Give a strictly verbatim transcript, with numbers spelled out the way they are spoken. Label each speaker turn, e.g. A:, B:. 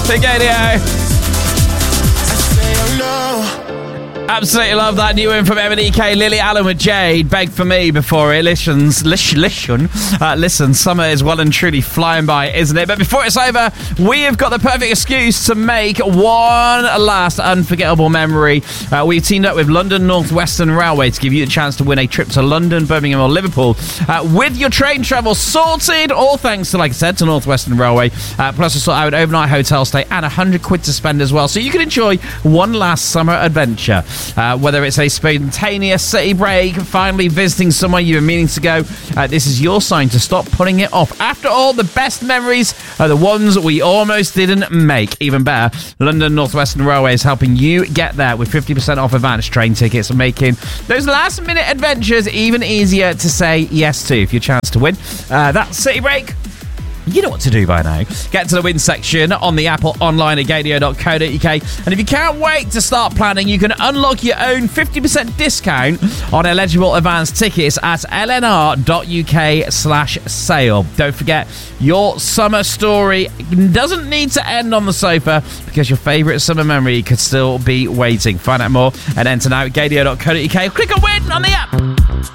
A: Gadio. Absolutely love that new one from M and E K. Lily Allen with Jade. Beg for me before it listens. Listen, listen. Uh, listen, summer is well and truly flying by, isn't it? But before it's over, we have got the perfect excuse to make one last unforgettable memory. Uh, we've teamed up with London North Western Railway to give you the chance to win a trip to London, Birmingham or Liverpool. Uh, with your train travel sorted, all thanks to, like I said, to North Western Railway. Uh, plus a sort out an overnight hotel stay and one hundred quid to spend as well. So you can enjoy one last summer adventure. Uh, whether it's a spontaneous city break, finally visiting somewhere you've been meaning to go, uh, this is your sign to stop putting it off. After all, the best memories are the ones we almost didn't make. Even better, London North Western Railway is helping you get there with fifty percent off advance train tickets and making those last minute adventures even easier to say yes to. If your chance to win uh, that city break, you know what to do by now. Get to the win section on the Apple online at gadio dot co dot uk. And if you can't wait to start planning, you can unlock your own fifty percent discount on eligible advance tickets at l n r dot u k slash sale. Don't forget, your summer story doesn't need to end on the sofa because your favourite summer memory could still be waiting. Find out more and enter now at gadio dot co dot uk. Click on win on the app.